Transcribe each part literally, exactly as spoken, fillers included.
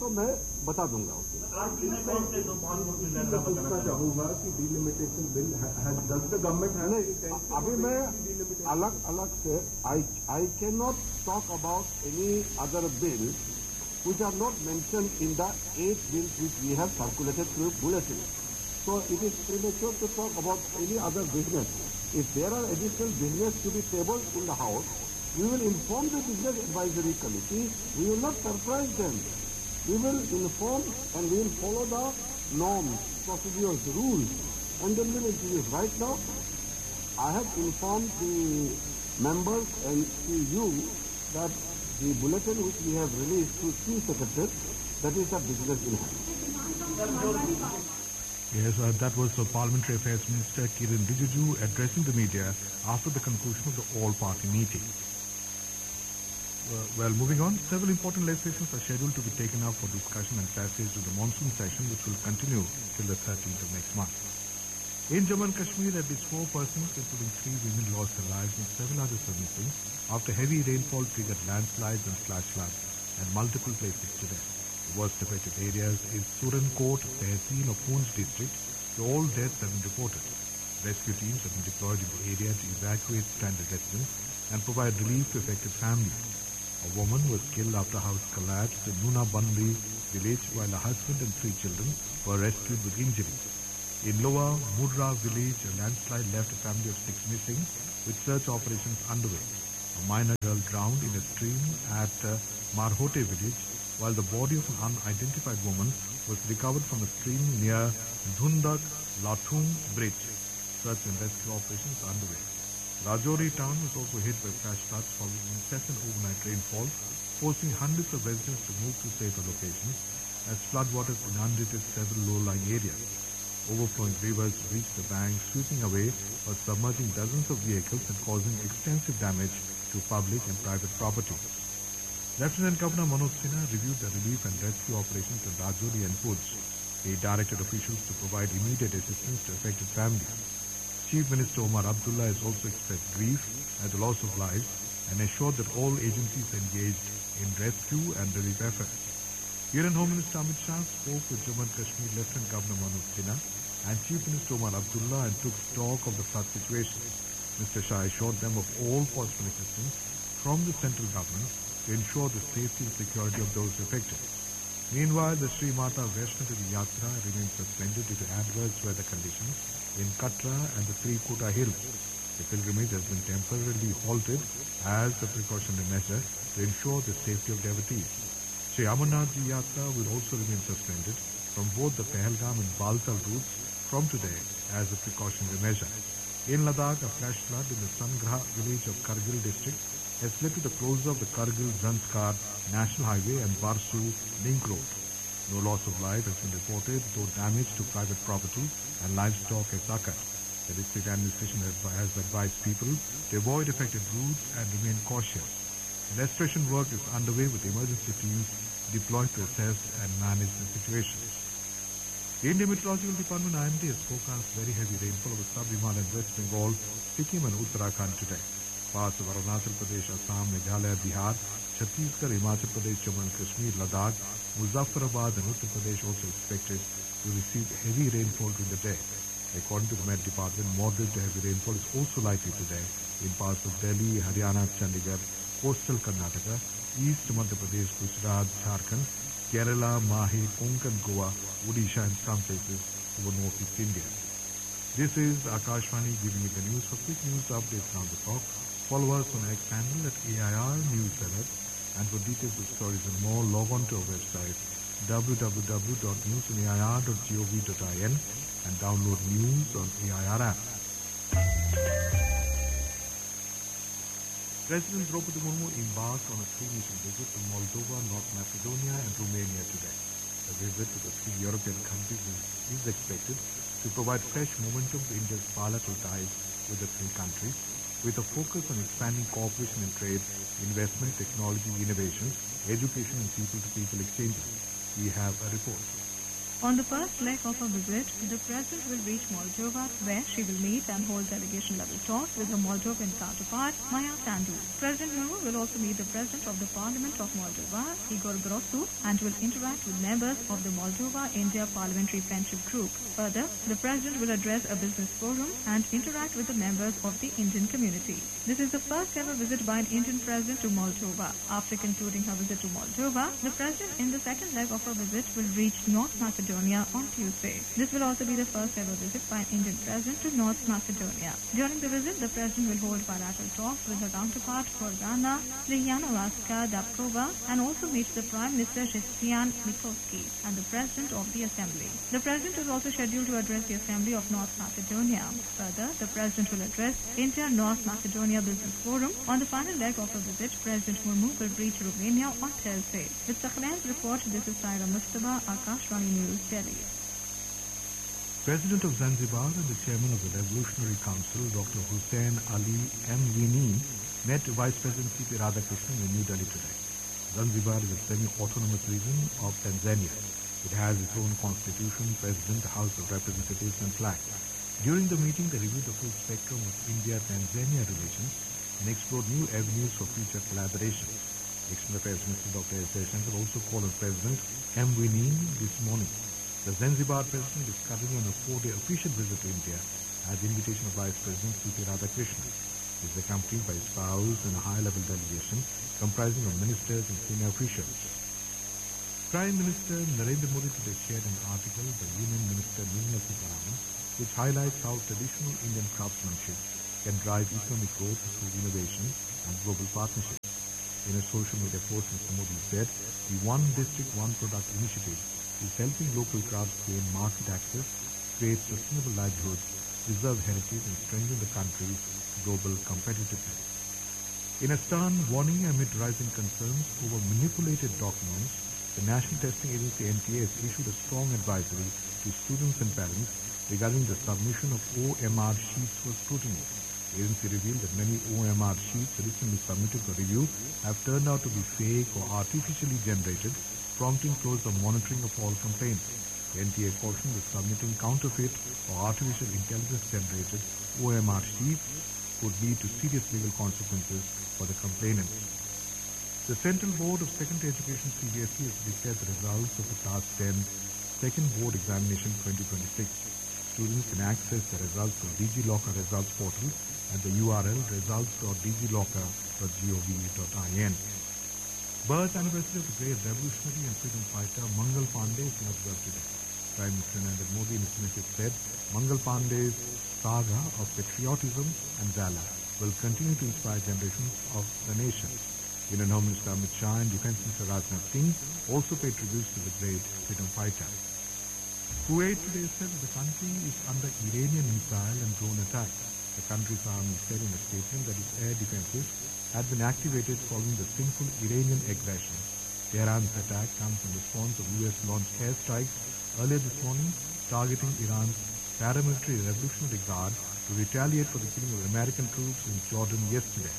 तो मैं बता दूंगा उसे। चाहूंगा कि delimitation bill does the government have अभी मैं अलग अलग से आई I can not talk about any other bill which are not mentioned in the eight bills which we have circulated through bulletin. So it is premature to talk about any other business. If there are additional business to be tabled in the House, we will inform the Business Advisory Committee. We will not surprise them. We will inform and we will follow the norms, procedures, rules, and then we will introduce. Right now, I have informed the members and to you that the bulletin which we have released to two secretaries, that is a business in hand. Yes, uh, that was the Parliamentary Affairs Minister Kiren Rijiju addressing the media after the conclusion of the all-party meeting. Uh, well, moving on, several important legislations are scheduled to be taken up for discussion and passage to the monsoon session, which will continue till the thirteenth of next month. In Jammu and Kashmir, at least four persons, including three women, lost their lives and several others are missing after heavy rainfall triggered landslides and flash floods at multiple places today. The worst affected areas is Surankot, Tehsil of Poonch district, where all deaths have been reported. Rescue teams have been deployed in the area to evacuate stranded residents and provide relief to affected families. A woman was killed after a house collapsed in Nuna Bandri village while her husband and three children were rescued with injuries. In Lower Mudra village, a landslide left a family of six missing, with search operations underway. A minor girl drowned in a stream at uh, Marhote village, while the body of an unidentified woman was recovered from a stream near Dhundak Lathung bridge. Search and rescue operations are underway. Rajouri town was also hit by flash floods following incessant overnight rainfall, forcing hundreds of residents to move to safer locations as floodwaters inundated several low-lying areas. Overflowing rivers reached the banks, sweeping away or submerging dozens of vehicles and causing extensive damage to public and private property. Lieutenant Governor Manoj Sinha reviewed the relief and rescue operations in Rajouri and Puj. He directed officials to provide immediate assistance to affected families. Chief Minister Omar Abdullah has also expressed grief at the loss of lives and assured that all agencies engaged in rescue and relief efforts. Union Home Minister Amit Shah spoke with Jammu and Kashmir Lieutenant Governor Manoj Sinha and Chief Minister Omar Abdullah and took stock of the flood situation. Mister Shah assured them of all possible assistance from the central government to ensure the safety and security of those affected. Meanwhile, the Sri Mata Vaishno Devi Yatra remains suspended due to adverse weather conditions in Katra and the Three Kuta Hills. The pilgrimage has been temporarily halted as a precautionary measure to ensure the safety of devotees. Sri Amarnath Ji Yatra will also remain suspended from both the Pahalgam and Baltal routes from today as a precautionary measure. In Ladakh, a flash flood in the Sangraha village of Kargil district has led to the closure of the Kargil-Zanskar National Highway and Barsu Link Road. No loss of life has been reported, though damage to private property and livestock has occurred. The district administration has advised people to avoid affected routes and remain cautious. Restoration work is underway with emergency teams deployed to assess and manage the situation. The Indian Meteorological Department I M D has forecast very heavy rainfall over sub-Himalayan West Bengal, Sikkim and Uttarakhand today. Parts of Arunachal Pradesh, Assam, Meghalaya, Bihar, Chhattisgarh, Himachal Pradesh, Jammu and Kashmir, Ladakh, Muzaffarabad and Uttar Pradesh also expected to receive heavy rainfall during the day. According to the Met Department, moderate to heavy rainfall is also likely today in parts of Delhi, Haryana, Chandigarh, coastal Karnataka, East Madhya Pradesh, Gujarat, Jharkhand, Kerala, Mahe, Konkan, Goa, Odisha and some places over northeast India. This is Akashvani giving you the news. For quick news updates around the clock, follow us on X handle at A I R News Alert, and for details of stories and more, log on to our website w w w dot news on a i r dot gov dot i n and download news on A I R app. President Draupadi Murmu embarked on a three-nation visit to Moldova, North Macedonia and Romania today. The visit to the three European countries is, is expected to provide fresh momentum to India's bilateral ties with the three countries, with a focus on expanding cooperation in trade, investment, technology, innovations, education and people-to-people exchanges. We have a report. On the first leg of her visit, the President will reach Moldova, where she will meet and hold delegation-level talks with her Moldovan counterpart, Maia Sandu. President Murmu will also meet the President of the Parliament of Moldova, Igor Grosu, and will interact with members of the Moldova-India Parliamentary Friendship Group. Further, the President will address a business forum and interact with the members of the Indian community. This is the first ever visit by an Indian President to Moldova. After concluding her visit to Moldova, the President in the second leg of her visit will reach North Macedonia on Tuesday. This will also be the first ever visit by an Indian President to North Macedonia. During the visit, the President will hold bilateral talks with her counterpart Gordana Slianovaska Dabkova and also meet the Prime Minister Christian Mikoski and the President of the Assembly. The President is also scheduled to address the Assembly of North Macedonia. Further, the President will address India-North Macedonia Business Forum. On the final leg of her visit, President Murmu will reach Romania on Thursday. With Sakhlan's report, this is Saira Mustafa, Akashvani News, Delhi. President of Zanzibar and the Chairman of the Revolutionary Council, Doctor Hussein Ali Mwinyi, met Vice President C P Radhakrishnan in New Delhi today. Zanzibar is a semi-autonomous region of Tanzania. It has its own constitution, president, House of Representatives and flag. During the meeting, they reviewed the full spectrum of India-Tanzania relations and explored new avenues for future collaboration. External Affairs Minister Doctor S. Jaishankar also called on President Mwinyi this morning. The Zanzibar President is currently on a four-day official visit to India at the invitation of Vice President C P Radhakrishnan. He is accompanied by his spouse and a high-level delegation comprising of ministers and senior officials. Prime Minister Narendra Modi today shared an article by Union Minister Nirmala Sitharaman which highlights how traditional Indian craftsmanship can drive economic growth through innovation and global partnerships. In a social media post, Mister Modi said, the One District, One Product initiative is helping local crafts gain market access, create sustainable livelihoods, preserve heritage and strengthen the country's global competitiveness. In a stern warning amid rising concerns over manipulated documents, the National Testing Agency N T A has issued a strong advisory to students and parents regarding the submission of O M R sheets for scrutiny. The agency revealed that many O M R sheets recently submitted for review have turned out to be fake or artificially generated, prompting closer monitoring of all complaints. The N T A cautioned that submitting counterfeit or artificial intelligence-generated O M R sheets could lead to serious legal consequences for the complainants. The Central Board of Secondary Education C B S E has declared the results of the Class ten Second Board Examination twenty twenty-six. Students can access the results from DigiLocker Results Portal at the U R L results dot digilocker dot gov dot in. Birth anniversary of the great revolutionary and freedom fighter Mangal Pandey is observed today. Prime Minister Narendra Modi in his message said, Mangal Pandey's saga of patriotism and valor will continue to inspire generations of the nation. Union Home Minister Amit Shah and Defence Minister Rajnath Singh also paid tributes to the great freedom fighter. Kuwait today said that the country is under Iranian missile and drone attack. The country's army said in a statement that its air defences had been activated following the sinful Iranian aggression. Tehran's attack comes in response of U S launched airstrikes earlier this morning, targeting Iran's paramilitary Revolutionary Guard to retaliate for the killing of American troops in Jordan yesterday.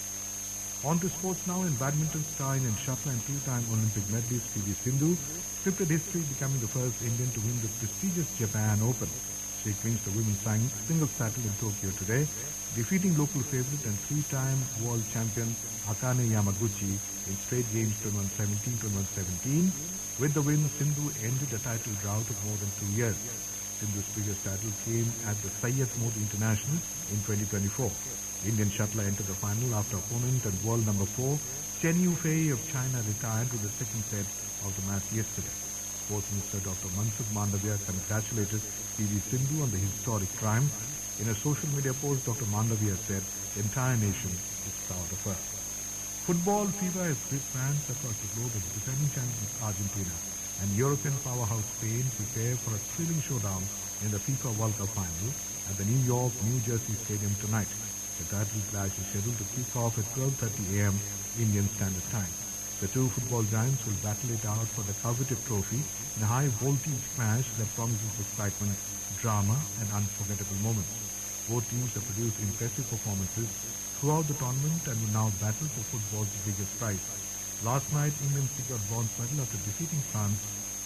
On to sports now. In badminton, star and shuttler and two-time Olympic medalist P V Sindhu scripted history, becoming the first Indian to win the prestigious Japan Open. She clings the women's singles title in Tokyo today, defeating local favorite and three-time world champion Akane Yamaguchi in straight games twenty-one seventeen, twenty-one seventeen. With the win, Sindhu ended a title drought of more than two years. Sindhu's previous title came at the Sayyid Mode International in twenty twenty-four. Indian shuttler entered the final after opponent and world number four Chen Yufei of China retired with the second set of the match yesterday. Sports Minister Doctor Mansukh Mandavia congratulated P V Sindhu on the historic triumph. In a social media post, Doctor Mandavia said the entire nation is proud of her. Football fever has gripped fans across the globe as defending champions Argentina and European powerhouse Spain prepare for a thrilling showdown in the FIFA World Cup final at the New York, New Jersey Stadium tonight. The title clash is scheduled to kick off at twelve thirty a m Indian Standard Time. The two football giants will battle it out for the coveted trophy in a high-voltage clash that promises excitement, drama and unforgettable moments. Both teams have produced impressive performances throughout the tournament and will now battle for football's biggest prize. Last night, England secured bronze medal after defeating France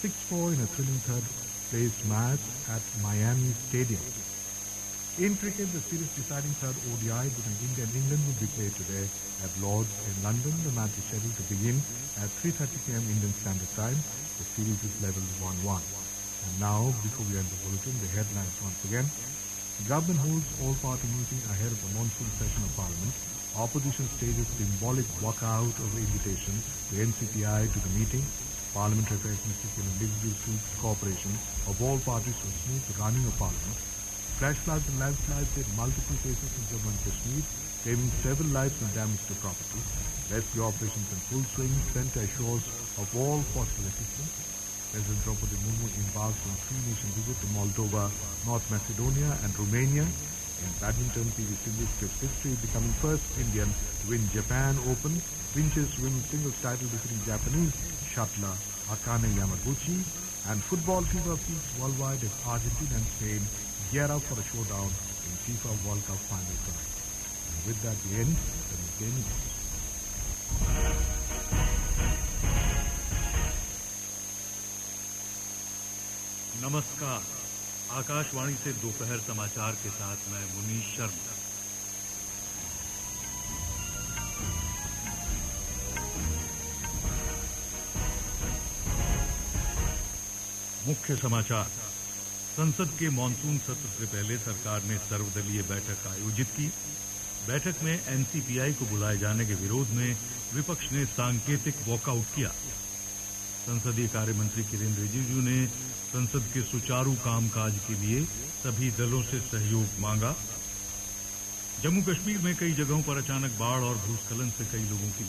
six four in a thrilling third-place match at Miami Stadium. In cricket, the series deciding third O D I between India and England will be played today at Lord's in London. The match is scheduled to begin at three thirty p m Indian Standard Time. The series is level one one. And now, before we end the bulletin, the headlines once again. Government holds all-party meeting ahead of the monsoon session of Parliament. Opposition stages symbolic walkout of the invitation to N C P I to the meeting. Parliamentary Affairs Minister Kiran Rijiju seeks cooperation of all parties for smooth running of Parliament. Flash floods and landslides hit multiple places in Jammu and Kashmir, claiming several lives and damage to property. Rescue operations in full swing. Centre assures of all possible assistance. President Draupadi Murmu embarks on three-nation visit to Moldova, North Macedonia and Romania. In badminton, P V Sindhu scripts history, becoming first Indian to win Japan Open. Clinches women's singles title defeating Japanese shuttler Akane Yamaguchi. And football fever peaks worldwide as Argentina and Spain gear up for a showdown in FIFA World Cup final tonight. And with that, we end the game news. नमस्कार, आकाशवाणी से दोपहर समाचार के साथ मैं मुनीश शर्मा। मुख्य समाचार। संसद के मानसून सत्र से पहले सरकार ने सर्वदलीय बैठक आयोजित की। बैठक में एन सी पी आई को बुलाए जाने के विरोध में विपक्ष ने सांकेतिक वॉकआउट किया। संसदीय कार्य मंत्री किरेन रिजिजू ने संसद के सुचारू कामकाज के लिए सभी दलों से सहयोग मांगा। जम्मू कश्मीर में कई जगहों पर अचानक बाढ़ और भूस्खलन से कई लोगों की